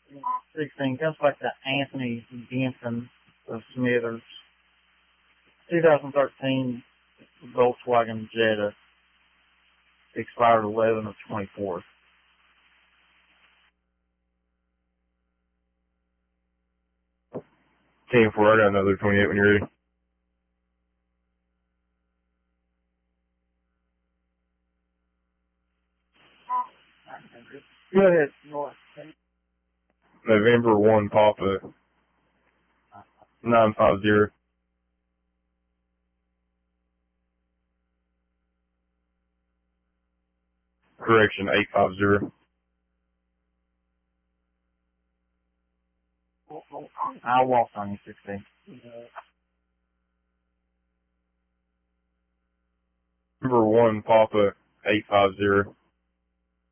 16 comes back to Anthony Benson of Smithers. 2013 Volkswagen Jetta. Expired 11 of 24. Team 4, I got another 28 when you're ready. Go ahead, North. November 1 Papa 950. Correction 850. I'll walk on you, 16. November 1 Papa 850.